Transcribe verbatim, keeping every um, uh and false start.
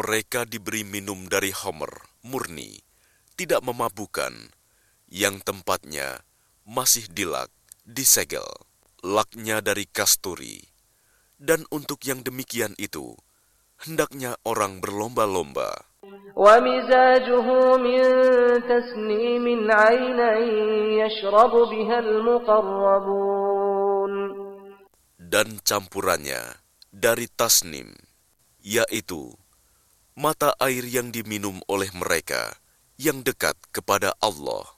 Mereka diberi minum dari homer, murni, tidak memabukkan, yang tempatnya masih dilak, disegel, laknya dari kasturi. Dan untuk yang demikian itu, hendaknya orang berlomba-lomba. ومزاجه من تسنيم عينا يشرب بها المقربون. Dan campurannya dari tasnim, yaitu mata air yang diminum oleh mereka yang dekat kepada Allah.